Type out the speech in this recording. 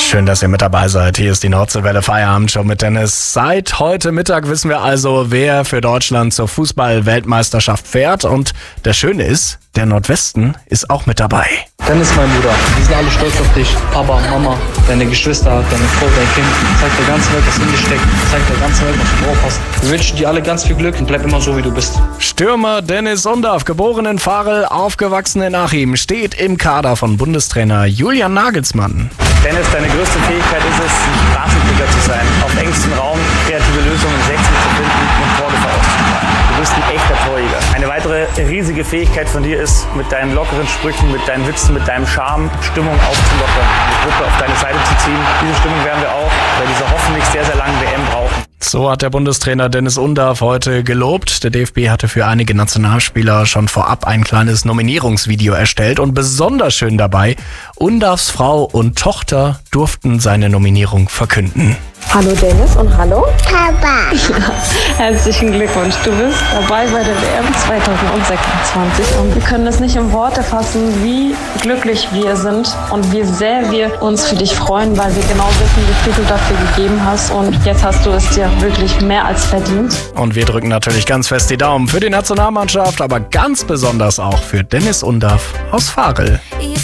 Schön, dass ihr mit dabei seid. Hier ist die Nordseewelle Feierabendshow mit Dennis. Seit heute Mittag wissen wir also, wer für Deutschland zur Fußball-Weltmeisterschaft fährt. Und das Schöne ist, der Nordwesten ist auch mit dabei. Dennis, mein Bruder, wir sind alle stolz auf dich. Papa, Mama, deine Geschwister, deine Frau, dein Kind. Zeig der ganzen Welt, was in dir steckt. Zeig der ganzen Welt, was du drauf hast. Wir wünschen dir alle ganz viel Glück und bleib immer so, wie du bist. Stürmer Dennis Undaff, geboren in Varel, aufgewachsen in Achim, steht im Kader von Bundestrainer Julian Nagelsmann. Dennis, deine größte Fähigkeit ist es, ein Straßenkicker zu sein. Auf engstem Raum kreative Lösungen im 16 zu finden und Torgefahr auszustrahlen. Du bist ein echter Torjäger. Eine weitere riesige Fähigkeit von dir ist, mit deinen lockeren Sprüchen, mit deinen Witzen, mit deinem Charme Stimmung aufzulockern, die Gruppe auf deine Seite zu ziehen. Diese Stimmung werden wir auch bei dieser hoffentlich sehr, sehr langen WM brauchen. So hat der Bundestrainer Dennis Undaff heute gelobt. Der DFB hatte für einige Nationalspieler schon vorab ein kleines Nominierungsvideo erstellt und besonders schön dabei, Undaffs Frau und Tochter durften seine Nominierung verkünden. Hallo Dennis und hallo Papa. Herzlichen Glückwunsch, du bist dabei bei der WM 2026 und wir können es nicht in Worte fassen, wie glücklich wir sind und wie sehr wir uns für dich freuen, weil wir genau wissen, wie viel du dafür gegeben hast und jetzt hast du es dir wirklich mehr als verdient. Und wir drücken natürlich ganz fest die Daumen für die Nationalmannschaft, aber ganz besonders auch für Dennis Undaff aus Varel.